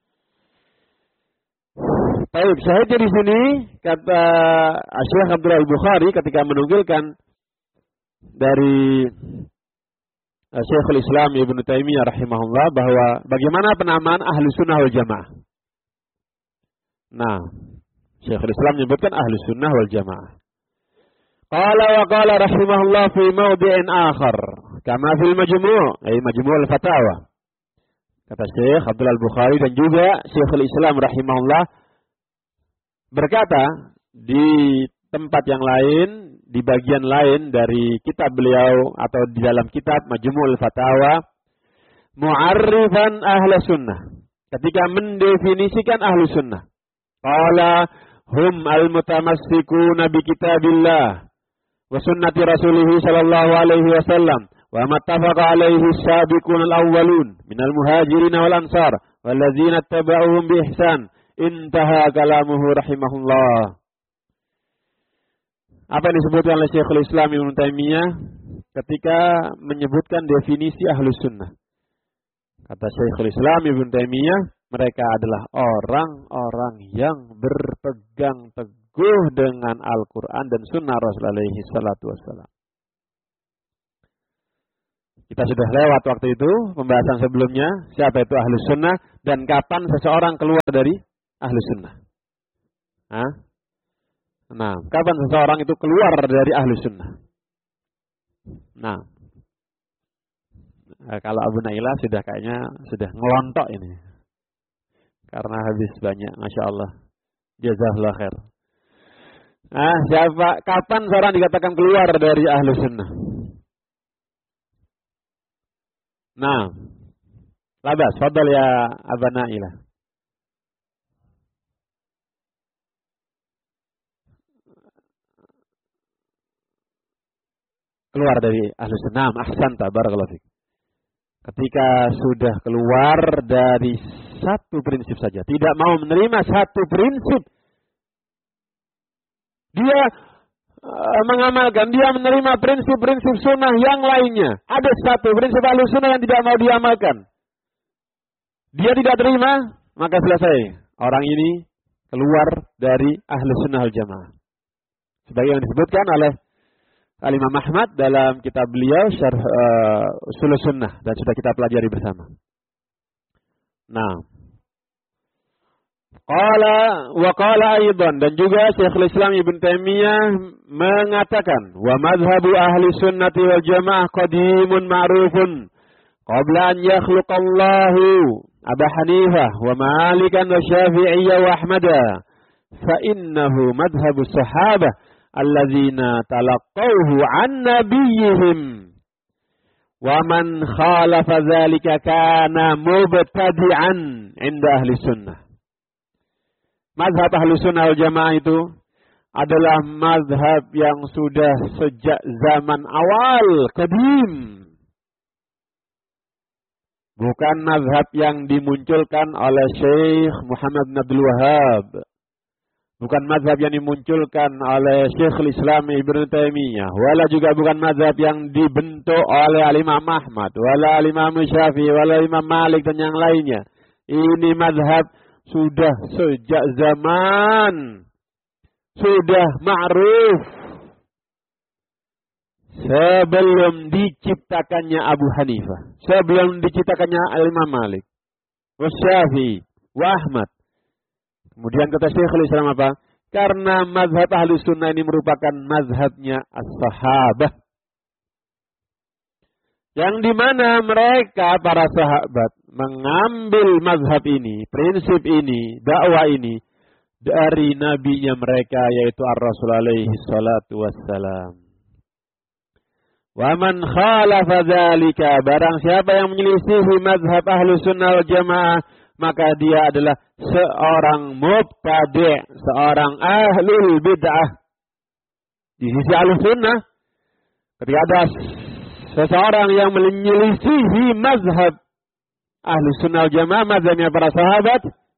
S1: Baik, syahidnya di sini kata Syekh Abdullah Al-Bukhari ketika menunggilkan dari Syekhul Islam Ibnu Taimiyah rahimahullah bahwa bagaimana penamaan ahli sunnah wal jamaah. Nah, Syekhul Islam menyebutkan ahli sunnah wal jamaah. Qala wa qala rahimahullah fi mawdi'in akhar kama fil majmu', ay majmu' al-fatawa. Kata Syekh Abdullah Al-Bukhari dan juga Syekhul Islam rahimahullah berkata di tempat yang lain, di bagian lain dari kitab beliau atau di dalam kitab Majmu'ul Fatawa, mu'arrifan ahli sunnah, ketika mendefinisikan ahli sunnah. Qala hum al-mutamassikuna bi kitabillah wa sunnati rasulih sallallahu alaihi wasallam wa mattafaqa alaihi as-sabiqun al-awwalun minal muhajirin wal ansar walladzina ittaba'uhum bi ihsan. Intaha kalamuhu rahimahullah. Apa yang disebutkan oleh Syekhul Islam Ibnu Taimiyah ketika menyebutkan definisi ahlus sunnah. Kata Syekhul Islam Ibnu Taimiyah, mereka adalah orang-orang yang berpegang teguh dengan Al-Quran dan Sunnah Rasul alaihi salatu wassalam. Kita sudah lewat waktu itu pembahasan sebelumnya siapa itu Ahlus Sunnah dan kapan seseorang keluar dari Ahlus Sunnah. Hah? Nah, kapan seseorang itu keluar dari Ahlus Sunnah? Nah, kalau Abu Nailah sudah kayaknya sudah ngelontok ini. Karena habis banyak, Masya Allah. Jazakallah khair. Nah, siapa, kapan seorang dikatakan keluar dari Ahlus Sunnah? Nah, labas, fadal ya Abu Nailah. Keluar dari Ahlus Sunnah, ahsanta, barakallahu fiik. Ketika sudah keluar dari satu prinsip saja, tidak mau menerima satu prinsip, dia uh, mengamalkan, dia menerima prinsip-prinsip sunnah yang lainnya. Ada satu prinsip Ahlus Sunnah yang tidak mau diamalkan. Dia tidak terima, maka selesai. Orang ini keluar dari Ahlus Sunnah wal Jamaah. Sebagaimana disebutkan oleh Al-Imam Ahmad dalam kitab beliau Syarh uh, Ushul Sunnah dan sudah kita pelajari bersama. Nah, qala wa qala aidan, dan juga Syekhul Islam Ibnu Taimiyah mengatakan wa madhhabu ahli sunnati wal jamaah qadimun ma'rufun qabla an yakhluqallahu Abu Hanifah wa Malikan wa Syafi'iyyah wa Ahmada fa innahu madhhabus sahabah alladzina talaqqawhu an nabiyyihim wa man khalafa dzalika kana mubtadi'an 'inda ahli sunnah. Mazhab ahli sunnah wal jamaah itu adalah mazhab yang sudah sejak zaman awal qadim. Bukan mazhab yang dimunculkan oleh Syekh Muhammad bin Abdul Wahhab. Bukan mazhab yang dimunculkan oleh Syekhul Islam Ibnu Taimiyah, wala juga bukan mazhab yang dibentuk oleh Al-Imam Ahmad, wala Al-Imam Syafi'i, wala Imam Malik dan yang lainnya. Ini mazhab sudah sejak zaman, sudah ma'ruf sebelum diciptakannya Abu Hanifah, sebelum diciptakannya Al-Imam Malik, Syafi'i, wa Ahmad. Kemudian kata Syekhul Islam apa? Karena mazhab ahli sunnah ini merupakan mazhabnya as-sahabah. Yang dimana mereka, para sahabat, mengambil mazhab ini, prinsip ini, dakwah ini, dari nabinya mereka, yaitu ar-Rasul alaihi salatu wassalam. Wa man khalafa dzalika, barang siapa yang menyelisihi mazhab ahli sunnah wal jamaah, maka dia adalah seorang mubtadi', seorang ahlul bid'ah. Di sisi ahlus sunnah, ketika ada seseorang yang menyelisihi mazhab ahlus sunnah jamaah, mazhabnya para sahabat,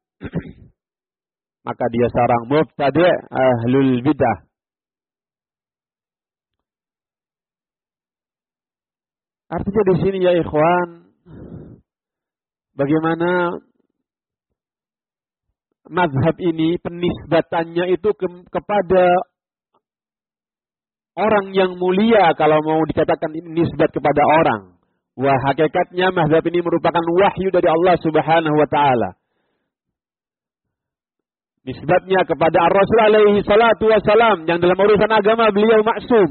S1: maka dia seorang mubtadi' ahlul bid'ah. Artinya di sini ya ikhwan, bagaimana mazhab ini penisbatannya itu ke, kepada orang yang mulia, kalau mau dikatakan ini nisbat kepada orang. Wah, hakikatnya mazhab ini merupakan wahyu dari Allah Subhanahu wa taala. Nisbatnya kepada Ar-Rasul alaihi salatu wassalam, yang dalam urusan agama beliau maksum,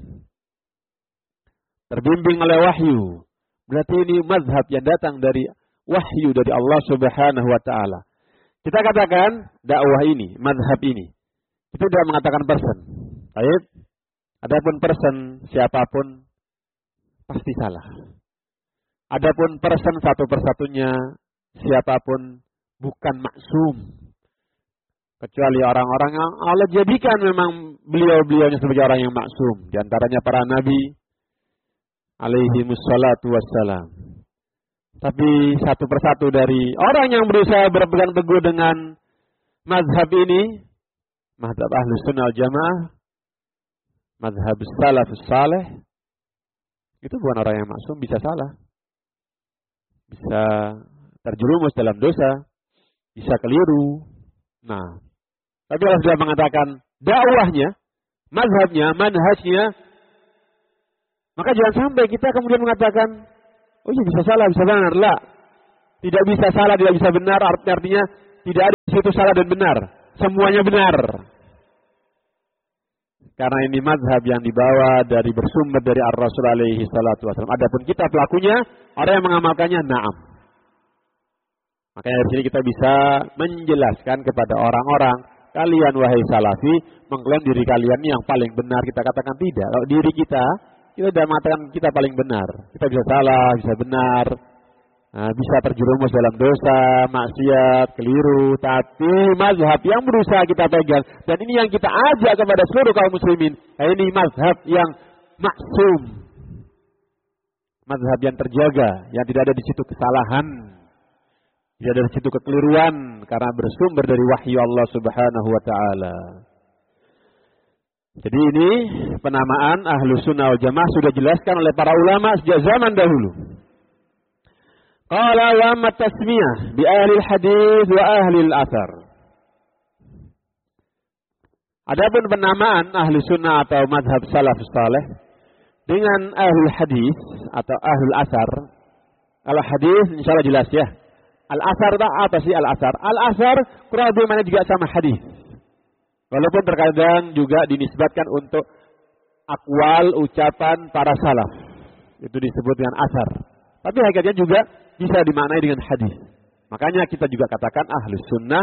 S1: terbimbing oleh wahyu. Berarti ini mazhab yang datang dari wahyu dari Allah Subhanahu wa taala. Kita katakan dakwah ini, mazhab ini, itu tidak mengatakan person. Baik. Adapun person siapapun pasti salah. Adapun person satu persatunya siapapun bukan maksum. Kecuali orang-orang yang Allah jadikan memang beliau-beliaunya sebagai orang yang maksum. Di antaranya para nabi alaihi musallatu wassalam. Tapi satu persatu dari orang yang berusaha berpegang teguh dengan mazhab ini, mazhab Ahlus Sunnah wal Jamaah, mazhab salafus saleh, itu bukan orang yang maksum, bisa salah. Bisa terjerumus dalam dosa, bisa keliru. Nah, tapi Allah sudah mengatakan dakwahnya, mazhabnya, manhajnya, maka jangan sampai kita kemudian mengatakan Oh iya bisa salah, bisa benar. Lah. Tidak bisa salah, tidak bisa benar. Artinya tidak ada di situ salah dan benar. Semuanya benar. Karena ini mazhab yang dibawa dari bersumber dari Ar-Rasul alaihi salatu wasallam. Adapun kita pelakunya, orang yang mengamalkannya, na'am. Makanya dari sini kita bisa menjelaskan kepada orang-orang, kalian wahai salafi, mengklaim diri kalian ini yang paling benar. Kita katakan tidak. Kalau diri kita, kita sudah mengatakan kita paling benar. Kita bisa salah, bisa benar. Nah, bisa terjerumus dalam dosa, maksiat, keliru. Tapi mazhab yang berusaha kita pegang. Dan ini yang kita ajak kepada seluruh kaum muslimin. Nah, ini mazhab yang maksum. Mazhab yang terjaga. Yang tidak ada di situ kesalahan. Tidak ada di situ kekeliruan. Karena bersumber dari wahyu Allah subhanahu wa ta'ala. Jadi ini penamaan Ahlus Sunnah wal Jamaah sudah dijelaskan oleh para ulama sejak zaman dahulu. Qala wa amma tasmiyah bi ahli hadis wa ahli al-athar. Adapun penamaan ahli sunnah atau madhab salaf saleh dengan ahli hadis atau ahli al-athar. Al-hadis insyaallah jelas ya. Al-athar apa sih al-athar? Al-athar kurang lebih mana juga sama hadis. Walaupun terkadang juga dinisbatkan untuk akwal ucapan para salaf. Itu disebut dengan athar. Tapi hakikatnya juga bisa dimaknai dengan hadis. Makanya kita juga katakan ahlus sunnah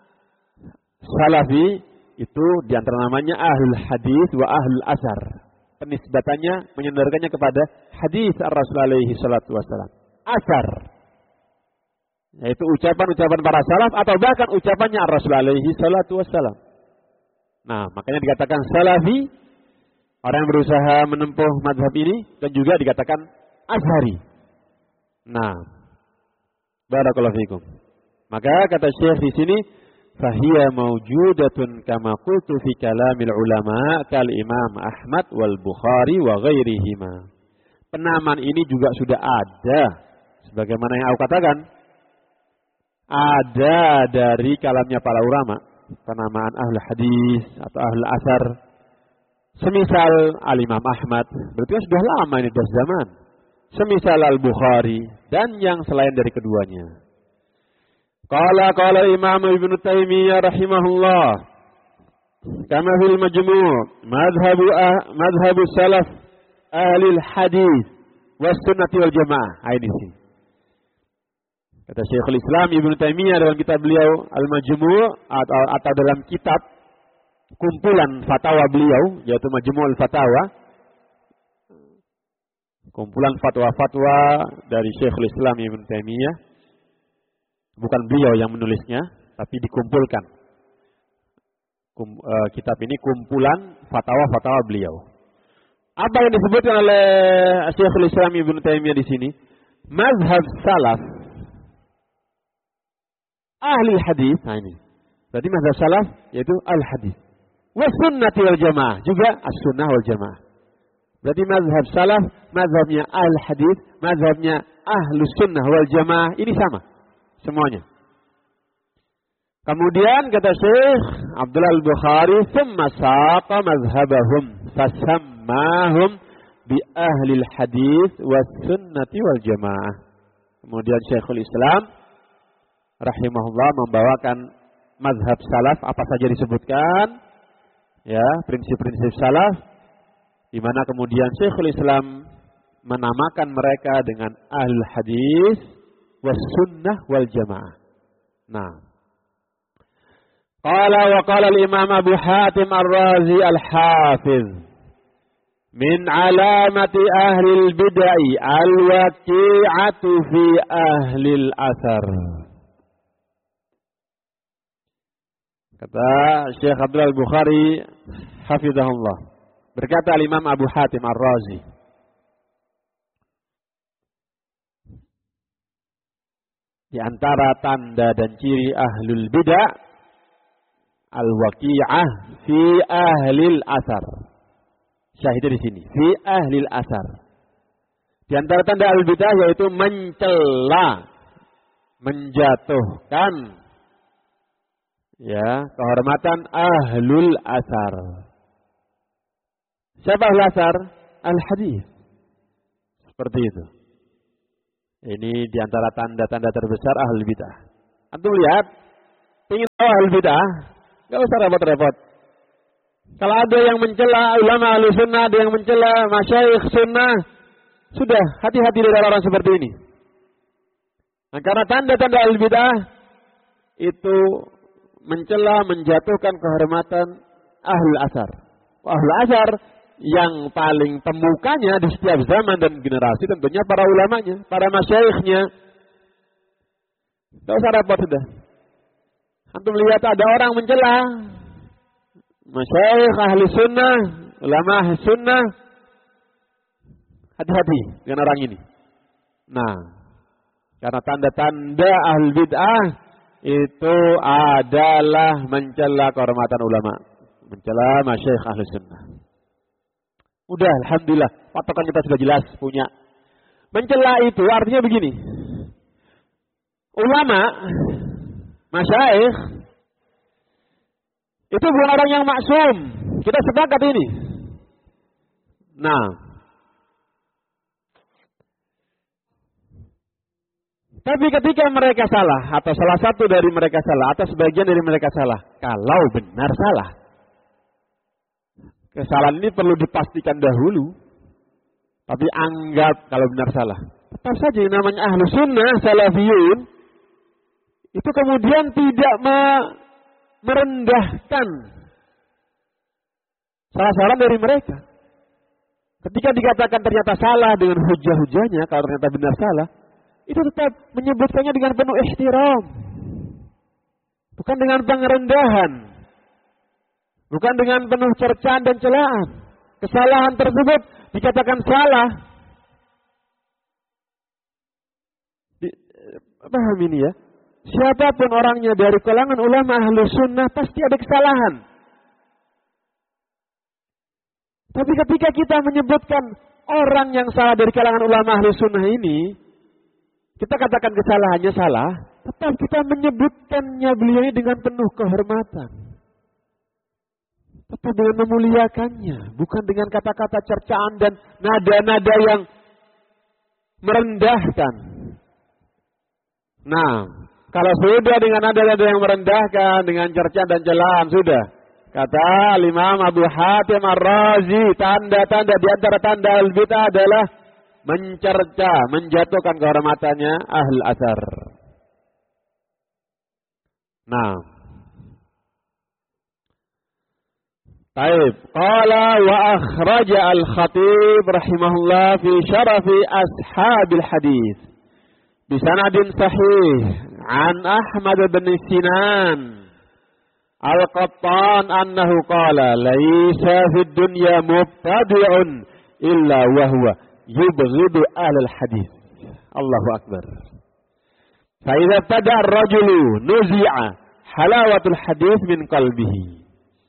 S1: salafi itu diantara namanya ahlul hadis wa ahlul asar. Penisbatannya menyandarkannya kepada hadis ar-Rasul alaihi salatu wassalam. Asar. Yaitu ucapan-ucapan para salaf atau bahkan ucapannya ar-Rasul alaihi salatu wassalam. Nah, makanya dikatakan salafi orang yang berusaha menempuh mazhab ini dan juga dikatakan ashari. Nah, barakallahu fikum. Maka kata Syekh di sini, fahiya mawjudatun kama qultu fi kalamil ulama kal Imam Ahmad wal Bukhari wa ghairihima. Penamaan ini juga sudah ada sebagaimana yang aku katakan. Ada dari kalamnya para ulama, penamaan ahli hadis atau ahli asar. Semisal Al-Imam Ahmad, berarti sudah lama ini dari zaman. Semisal Al-Bukhari dan yang selain dari keduanya. Qala qala Imam Ibnu Taimiyah rahimahullah. Kama fil Majmu' madhhabu ah, madhhabu salaf ahli hadis was sunnah wal jamaah. Ini sih. Kata Syekhul Islam Ibnu Taimiyah dalam kitab beliau Al-Majmu' atau, atau dalam kitab kumpulan fatwa beliau yaitu Majmu' al-Fatawa. Kumpulan fatwa-fatwa dari Syekhul Islam Ibnu Taimiyah. Bukan beliau yang menulisnya, tapi dikumpulkan. Kum, uh, kitab ini kumpulan fatwa-fatwa beliau. Apa yang disebutkan oleh Syekhul Islam Ibnu Taimiyah di sini? Mazhab salaf ahli hadis. Nah ini. Berarti mazhab salaf yaitu al-hadis. Was sunnati wal jamaah, juga as-sunnah wal jamaah. Berarti mazhab salaf, mazhabnya al-hadis, mazhabnya ahlus sunnah wal jamaah, ini sama. Semuanya. Kemudian kata Syekh Abdullah al-Bukhari, "Tsumma saqa mazhabahum fasammahum bi ahli al-hadis was sunnati wal jamaah." Kemudian Syekhul Islam rahimahullah membawakan mazhab salaf apa saja disebutkan, ya, prinsip-prinsip salaf. Di mana kemudian Syekhul Islam menamakan mereka dengan ahlul hadis was sunnah wal jamaah. Nah, qala wa qala al-Imam Abu Hatim Ar-Razi Al-Hafiz min alamati ahli al-bid'ah al-waqi'atu fi ahli al-athar. Kata Syekh Abdullah Al-Bukhari hafizahullah. Berkata Imam Abu Hatim Ar-Razi, di antara tanda dan ciri ahlul bid'ah al-waqi'ah fi ahlil asar. Syahidnya di sini, fi ahlil asar. Di antara tanda ahlul bid'ah yaitu mencela, menjatuhkan ya, kehormatan ahlul asar. Siapa ahlul asar? Al-hadis. Seperti itu. Ini diantara tanda-tanda terbesar ahli bid'ah. Antum lihat, ingin tahu ahli bid'ah, gak usah repot-repot. Kalau ada yang mencela ulama ahli sunnah, ada yang mencela masyayikh sunnah, sudah hati-hati dari orang seperti ini. Nah, karena tanda-tanda ahli bid'ah itu mencela, menjatuhkan kehormatan ahli asar. Ahli asar yang paling temukannya di setiap zaman dan generasi tentunya para ulamanya, para masyayikhnya. Tidak usah repot sudah. Antum lihat ada orang mencela masyayikh ahli sunnah, ulama ahli sunnah. Hati-hati dengan orang ini. Nah, karena tanda-tanda ahli bid'ah itu adalah mencela kehormatan ulama, mencela masyayikh ahli sunnah. Udah, alhamdulillah, patokan kita sudah jelas punya. Mencela itu artinya begini. Ulama, masyayikh itu bukan orang yang maksum. Kita sepakat ini. Nah, tapi ketika mereka salah, atau salah satu dari mereka salah, atau sebagian dari mereka salah, kalau benar salah, kesalahan ini perlu dipastikan dahulu. Tapi anggap kalau benar salah. Tetap saja yang namanya ahlu sunnah, salafiyun, itu kemudian tidak me- merendahkan salah-salah dari mereka. Ketika dikatakan ternyata salah dengan hujah-hujahnya, kalau ternyata benar salah, itu tetap menyebutkannya dengan penuh ihtiram. Bukan dengan pengerendahan. Bukan dengan penuh cercaan dan celaan. Kesalahan tersebut dikatakan salah. Di, paham ini ya? Siapapun orangnya dari kalangan ulama ahlu sunnah pasti ada kesalahan. Tapi ketika kita menyebutkan orang yang salah dari kalangan ulama ahlu sunnah ini, kita katakan kesalahannya salah, tetap kita menyebutkannya beliau ini dengan penuh kehormatan. Tetap dengan memuliakannya, bukan dengan kata-kata cercaan dan nada-nada yang merendahkan. Nah, kalau sudah dengan nada-nada yang merendahkan, dengan cercaan dan celaan, sudah. Kata Imam Abu Hatim Ar-Razi, tanda-tanda di antara tanda al-bid'ah adalah mencerca, menjatuhkan kehormatannya ahl asar. Nah, baik. Qala wa akhraja al-Khatib rahimahullah fi syarafi ashabil hadis bisanadin sahih an Ahmad bin Sinan al-Qattan annahu qala laisa fid dunya mubtadi'un illa wa huwa yubghidu ahlal hadis. Allahu akbar. Fa idza tada ar-rajulu nuzi'a halawatul hadis min qalbihi.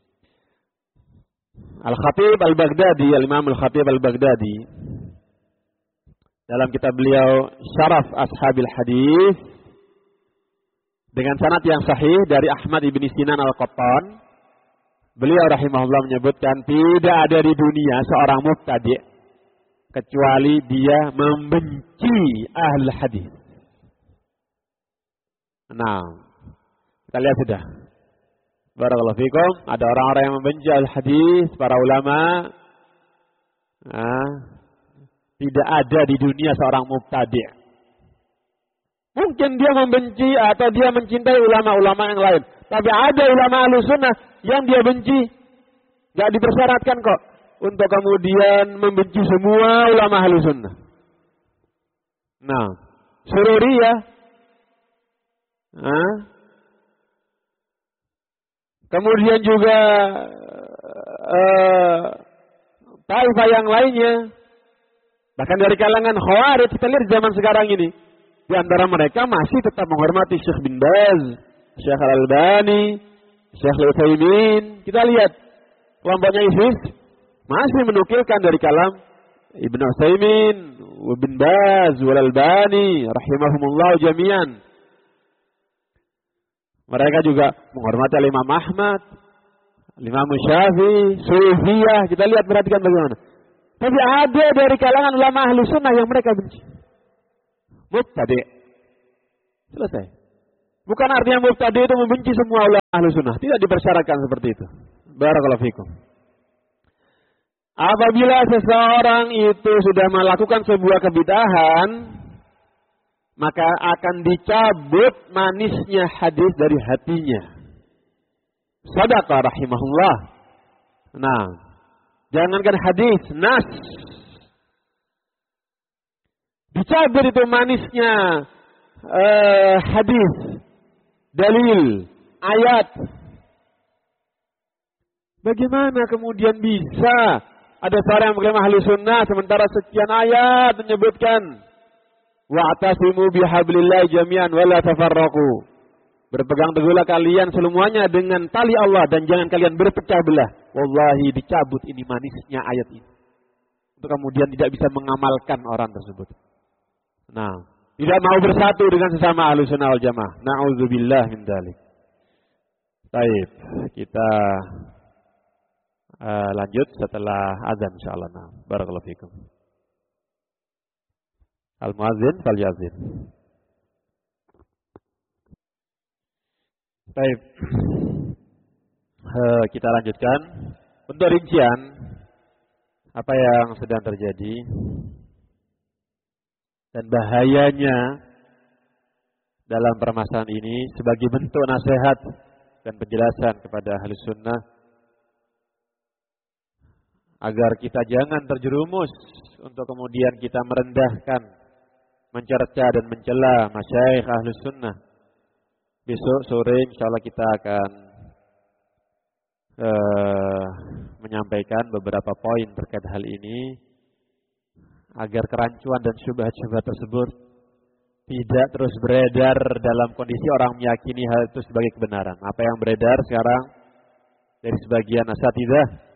S1: Al-Khatib Al-Baghdadi, Al-Imam Al-Khatib Al-Baghdadi dalam kitab beliau Syaraf Ashabil Hadis dengan sanad yang sahih dari Ahmad ibn Sinan Al-Qattan, beliau rahimahullah menyebutkan tidak ada di dunia seorang mubtadi' kecuali dia membenci ahli hadis. Nah, kita lihat sudah. Barakallahu fikum, ada orang-orang yang membenci al-hadis, para ulama. Nah, tidak ada di dunia seorang mubtadi'. Mungkin dia membenci atau dia mencintai ulama-ulama yang lain. Tapi ada ulama ahlussunnah yang dia benci. Gak dipersyaratkan kok untuk kemudian membenci semua ulama ahlussunnah. Nah, Sururiyah. Nah, kemudian juga uh, taifah yang lainnya. Bahkan dari kalangan Khawarij, kita lihat zaman sekarang ini. Di antara mereka masih tetap menghormati Syekh bin Baz, Syekh Al-Albani, Syekh Al-Utsaimin. Kita lihat kelompoknya ISIS masih menukilkan dari kalam Ibnu Utsaimin, Ibn Baz, Al-Albani, rahimahumullah jami'an. Mereka juga menghormati Imam Ahmad, Imam Syafi'i, Sufiyah. Kita lihat, perhatikan bagaimana. Tapi ada dari kalangan ulama ahli sunnah yang mereka benci. mubtadi'. Selesai. Bukan artinya mubtadi' itu membenci semua ulama ahlu sunnah. Tidak dipersyaratkan seperti itu. Barakallahu fikum. Apabila seseorang itu sudah melakukan sebuah kebid'ahan, maka akan dicabut manisnya hadis dari hatinya. Shadaqa rahimahullah. Nah, jangankan hadis, nas. Dicabut itu manisnya uh, hadis, dalil, ayat. Bagaimana kemudian bisa ada seorang yang mengklaim ahli sunnah sementara sekian ayat menyebutkan wa'tasimu bihablillah jami'an wa la tafarraqu. Berpegang teguhlah kalian semuanya dengan tali Allah dan jangan kalian berpecah belah. Wallahi dicabut ini manisnya ayat ini. Untuk kemudian tidak bisa mengamalkan orang tersebut. Nah, tidak mau bersatu dengan sesama ahli sunnah wal jamaah. Na'udzubillah min dzalik. Baik, kita Uh, lanjut setelah azan insyaallah. Nah, barakallahu fikum. Al-muadzin falyazin. Baik. Uh, kita lanjutkan untuk rincian apa yang sedang terjadi dan bahayanya dalam permasalahan ini sebagai bentuk nasihat dan penjelasan kepada ahli sunnah agar kita jangan terjerumus untuk kemudian kita merendahkan, mencerca dan mencela masyayikh ahlus sunnah. Besok sore insyaallah kita akan uh, menyampaikan beberapa poin terkait hal ini agar kerancuan dan syubhat-syubhat tersebut tidak terus beredar dalam kondisi orang meyakini hal itu sebagai kebenaran. Apa yang beredar sekarang dari sebagian asatidzah,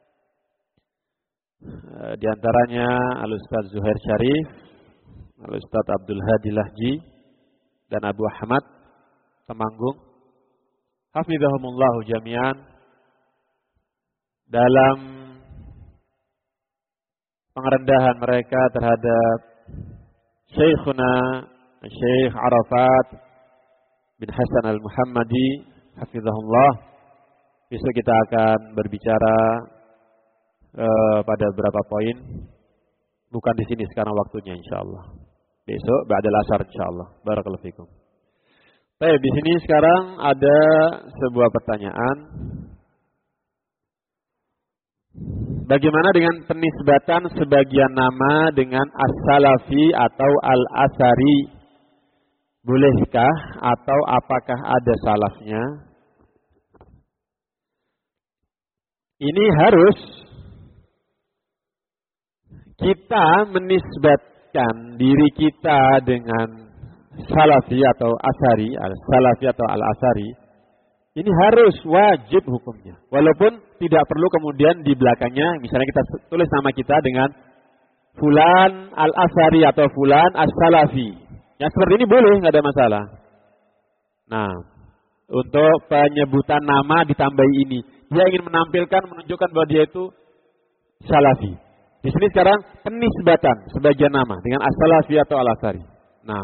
S1: di antaranya Al-Ustaz Zuhair Syarif, Al-Ustaz Abdul Hadi Lahji, dan Abu Ahmad Temanggung, hafizahumullahu jami'an, dalam pengerendahan mereka terhadap Syekhuna Syekh Arafat bin Hasan Al-Muhammadi, hafizahullah. Besok kita akan berbicara Uh, pada beberapa poin, bukan di sini sekarang waktunya insyaallah. Besok ba'dal asar insyaallah. Barakallahu fikum. Baik, di sini sekarang ada sebuah pertanyaan. Bagaimana dengan penisbatan sebagian nama dengan as-salafi atau al-asari? Bolehkah atau apakah ada salafnya? Ini harus kita menisbatkan diri kita dengan salafi atau asari, salafi atau al-asari, ini harus wajib hukumnya. Walaupun tidak perlu kemudian di belakangnya, misalnya kita tulis nama kita dengan fulan al-asari atau fulan as-salafi. Ya seperti ini boleh, nggak ada masalah. Nah, untuk penyebutan nama ditambahi ini, dia ingin menampilkan, menunjukkan bahwa dia itu salafi. Di sini sekarang penisbatan sebagian nama dengan as-salafi atau al-asari. Nah,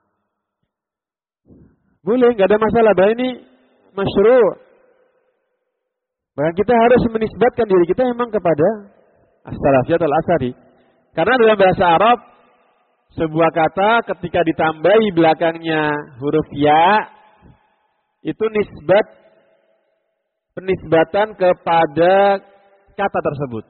S1: boleh, nggak ada masalah. Bahwa ini masyru'. Bahkan kita harus menisbatkan diri kita memang kepada as-salafi atau al-asari. Karena dalam bahasa Arab, sebuah kata ketika ditambahi belakangnya huruf ya, itu nisbat, penisbatan kepada kata tersebut.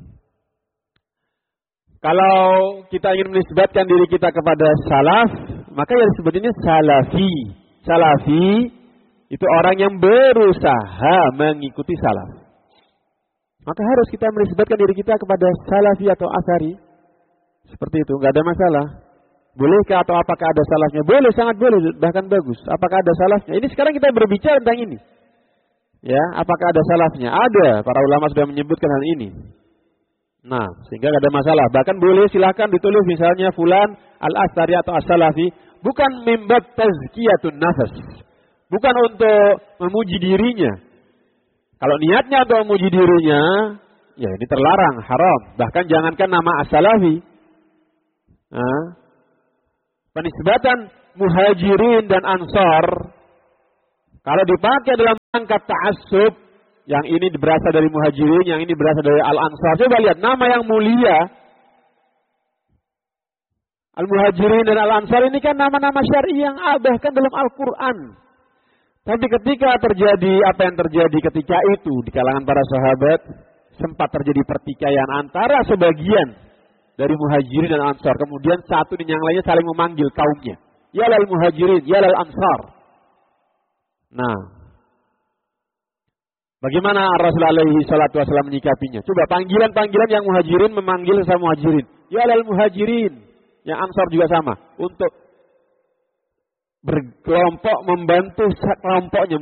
S1: Kalau kita ingin menisbatkan diri kita kepada salaf, maka yang disebutnya salafi. Salafi itu orang yang berusaha mengikuti salaf. Maka harus kita menisbatkan diri kita kepada salafi atau asari. Seperti itu, nggak ada masalah. Bolehkah atau apakah ada salafnya? Boleh, sangat boleh, bahkan bagus. Apakah ada salafnya? Ini sekarang kita berbicara tentang ini. Ya, apakah ada salafnya? Ada, para ulama sudah menyebutkan hal ini. Nah, sehingga tidak ada masalah. Bahkan boleh silakan ditulis misalnya fulan al-asari atau as-salafi, bukan mimbat tazkiyatun nafas. Bukan untuk memuji dirinya. Kalau niatnya untuk memuji dirinya, ya ini terlarang, haram. Bahkan jangankan nama as-salafi. Nah, Penisbatan muhajirin dan ansor, kalau dipakai dalam rangka ta'assub, yang ini berasal dari muhajirin, yang ini berasal dari al-ansar. Coba lihat, nama yang mulia, al-muhajirin dan al-ansar ini kan nama-nama syar'i yang bahkan dalam Al-Quran. Tapi ketika terjadi apa yang terjadi ketika itu di kalangan para sahabat, sempat terjadi pertikaian antara sebagian dari muhajirin dan ansar. Kemudian satu dan yang lainnya saling memanggil kaumnya. Ya lal muhajirin, ya lal ansar. Nah, bagaimana Rasulullah alaihi salatu wasallam menyikapinya? Coba panggilan-panggilan yang muhajirin memanggil sama muhajirin. Ya lal muhajirin. Yang ansar juga sama. Untuk berkelompok membantu kelompoknya.